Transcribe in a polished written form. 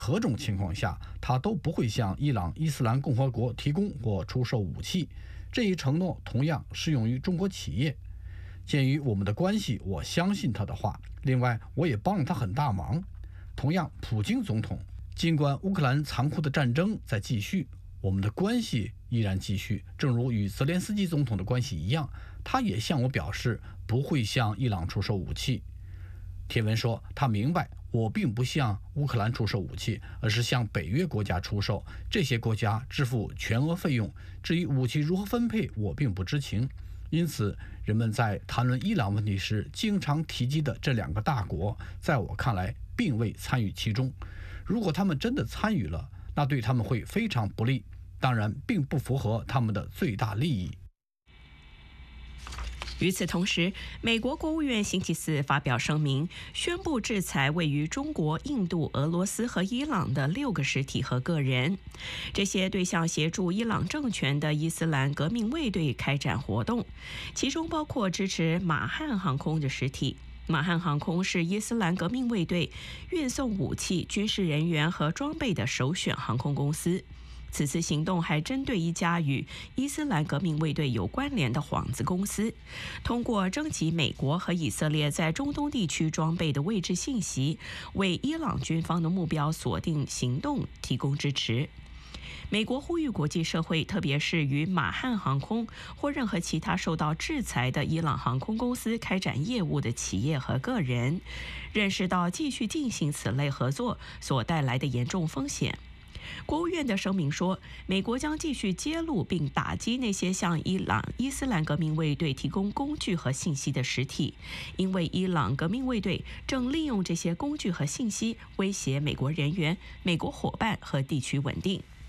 何种情况下，他都不会向伊朗伊斯兰共和国提供或出售武器。这一承诺同样适用于中国企业。鉴于我们的关系，我相信他的话。另外，我也帮了他很大忙。同样，普京总统，尽管乌克兰残酷的战争在继续，我们的关系依然继续。正如与泽连斯基总统的关系一样，他也向我表示不会向伊朗出售武器。贴文说，他明白我并不向乌克兰出售武器，而是向北约国家出售，这些国家支付全额费用。至于武器如何分配，我并不知情。因此，人们在谈论伊朗问题时经常提及的这两个大国，在我看来并未参与其中。如果他们真的参与了，那对他们会非常不利，当然并不符合他们的最大利益。 与此同时，美国国务院星期四发表声明，宣布制裁位于中国、印度、俄罗斯和伊朗的6个实体和个人。这些对象协助伊朗政权的伊斯兰革命卫队开展活动，其中包括支持马汉航空的实体。马汉航空是伊斯兰革命卫队运送武器、军事人员和装备的首选航空公司。此次行动还针对一家与伊斯兰革命卫队有关联的幌子公司，通过征集美国和以色列在中东地区装备的位置信息，为伊朗军方的目标锁定行动提供支持。美国呼吁国际社会，特别是与马汉航空或任何其他受到制裁的伊朗航空公司开展业务的企业和个人，认识到继续进行此类合作所带来的严重风险。国务院的声明说，美国将继续揭露并打击那些向伊朗伊斯兰革命卫队提供工具和信息的实体，因为伊朗革命卫队正利用这些工具和信息威胁美国人员、美国伙伴和地区稳定。